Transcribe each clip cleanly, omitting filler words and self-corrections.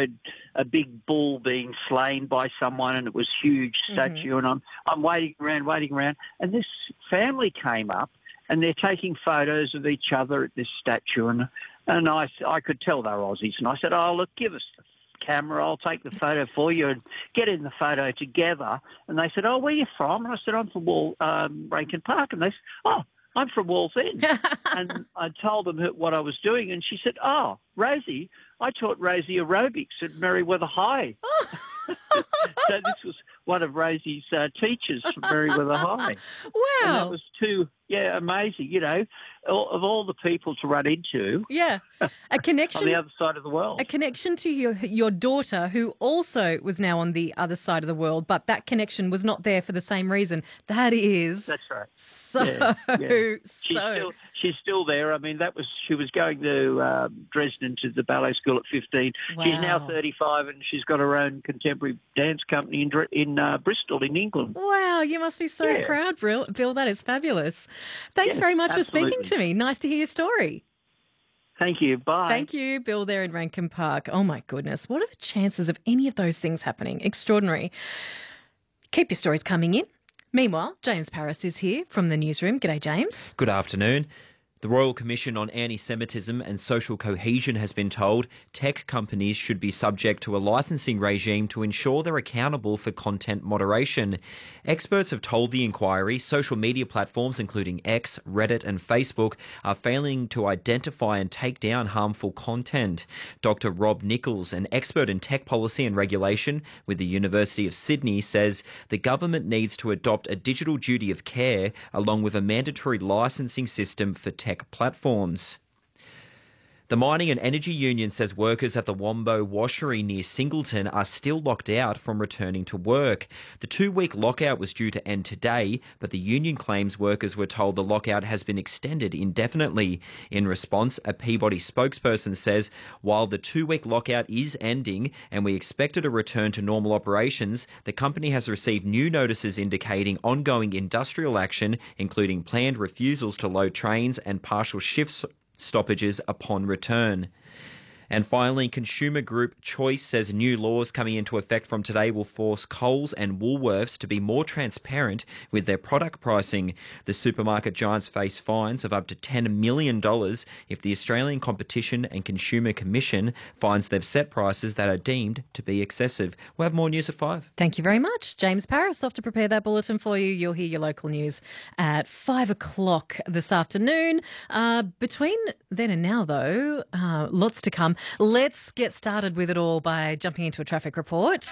showed a big bull being slain by someone, and it was huge statue, and I'm waiting around, and this family came up, and they're taking photos of each other at this statue, and I could tell they were Aussies, and I said, "Oh, look, give us the camera, I'll take the photo for you," and get in the photo together. And they said, "Oh, where are you from?" And I said, "I'm from Rankin Park." And they said, "Oh, I'm from Walls End." And I told them what I was doing, and she said, "Oh, Rosie, I taught Rosie aerobics at Merriweather High." So this was one of Rosie's teachers from Merriweather High. Wow. And that was amazing, of all the people to run into. Yeah. A connection on the other side of the world. A connection to your daughter, who also was now on the other side of the world, but that connection was not there for the same reason. That's right. She's still there. I mean, she was going to Dresden to the ballet school at 15. Wow. She's now 35, and she's got her own contemporary dance company in Bristol, in England. Wow, you must be so proud, Bill. That is fabulous. Thanks very much for speaking to me. Nice to hear your story. Thank you. Bye. Thank you, Bill, there in Rankin Park. Oh, my goodness. What are the chances of any of those things happening? Extraordinary. Keep your stories coming in. Meanwhile, James Paris is here from the newsroom. G'day, James. Good afternoon. The Royal Commission on Anti-Semitism and Social Cohesion has been told tech companies should be subject to a licensing regime to ensure they're accountable for content moderation. Experts have told the inquiry social media platforms including X, Reddit and Facebook are failing to identify and take down harmful content. Dr. Rob Nichols, an expert in tech policy and regulation with the University of Sydney, says the government needs to adopt a digital duty of care along with a mandatory licensing system for tech platforms. The Mining and Energy Union says workers at the Wombo washery near Singleton are still locked out from returning to work. The 2-week lockout was due to end today, but the union claims workers were told the lockout has been extended indefinitely. In response, a Peabody spokesperson says while the 2-week lockout is ending and we expected a return to normal operations, the company has received new notices indicating ongoing industrial action, including planned refusals to load trains and partial shifts stoppages upon return. And finally, consumer group Choice says new laws coming into effect from today will force Coles and Woolworths to be more transparent with their product pricing. The supermarket giants face fines of up to $10 million if the Australian Competition and Consumer Commission finds they've set prices that are deemed to be excessive. We'll have more news at 5. Thank you very much. James Paris off to prepare that bulletin for you. You'll hear your local news at 5 o'clock this afternoon. Between then and now, though, lots to come. Let's get started with it all by jumping into a traffic report.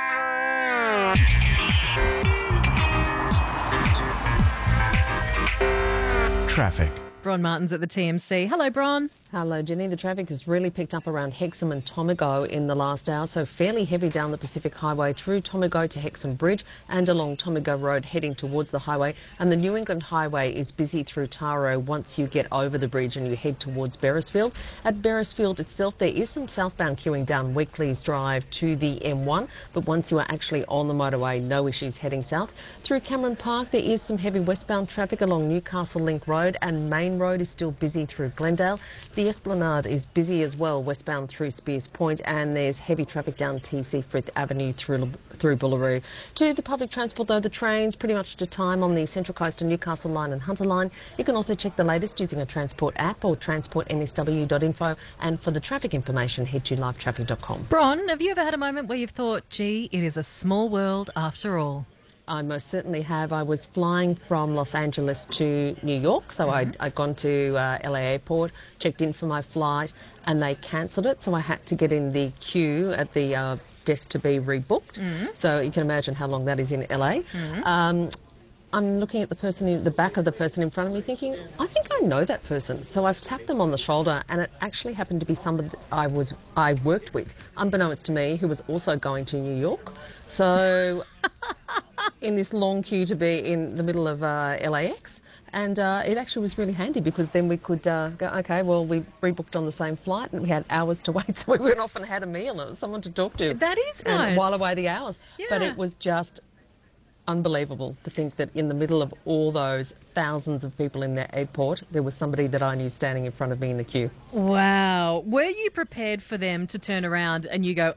Traffic. Bron Martin's at the TMC. Hello, Bron. Hello, Jenny. The traffic has really picked up around Hexham and Tomago in the last hour, so fairly heavy down the Pacific Highway through Tomago to Hexham Bridge and along Tomago Road heading towards the highway. And the New England Highway is busy through Taro once you get over the bridge and you head towards Beresfield. At Beresfield itself, there is some southbound queuing down Weekleys Drive to the M1, but once you are actually on the motorway, no issues heading south. Through Cameron Park, there is some heavy westbound traffic along Newcastle Link Road, and Main Road is still busy through Glendale. The Esplanade is busy as well, westbound through Spears Point, and there's heavy traffic down TC Frith Avenue through Boolaroo. To the public transport, though, the trains pretty much to time on the Central Coast and Newcastle Line and Hunter Line. You can also check the latest using a Transport app or transportnsw.info, and for the traffic information, head to livetraffic.com. Bron, have you ever had a moment where you've thought, gee, it is a small world after all? I most certainly have. I was flying from Los Angeles to New York, so I'd gone to LA Airport, checked in for my flight, and they cancelled it, so I had to get in the queue at the desk to be rebooked. So you can imagine how long that is in LA. I'm looking at the back of the person in front of me thinking, I think I know that person. So I've tapped them on the shoulder, and it actually happened to be somebody that I worked with, unbeknownst to me, who was also going to New York. So in this long queue to be in the middle of LAX, and it actually was really handy because then we could go, okay, well, we rebooked on the same flight and we had hours to wait, so we went off and had a meal and it was someone to talk to. That is nice. And while away the hours. Yeah. But it was just unbelievable to think that in the middle of all those thousands of people in the airport, there was somebody that I knew standing in front of me in the queue. Wow. Were you prepared for them to turn around and you go,